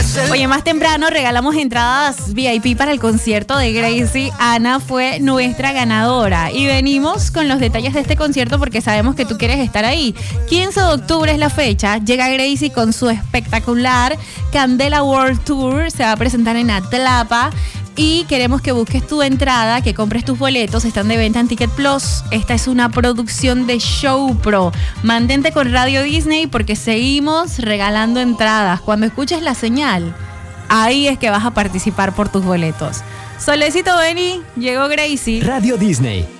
Oye, más temprano regalamos entradas VIP para el concierto de Gracie. Ana fue nuestra ganadora y venimos con los detalles de este concierto porque sabemos que tú quieres estar ahí. 15 de octubre es la fecha. Llega Gracie con su espectacular Candela World Tour. Se va a presentar en Atlapa. Y queremos que busques tu entrada, que compres tus boletos. Están de venta en Ticket Plus. Esta es una producción de Showpro. Mantente con Radio Disney porque seguimos regalando entradas. Cuando escuches la señal, ahí es que vas a participar por tus boletos. Solecito, Beni, llegó Gracie. Radio Disney.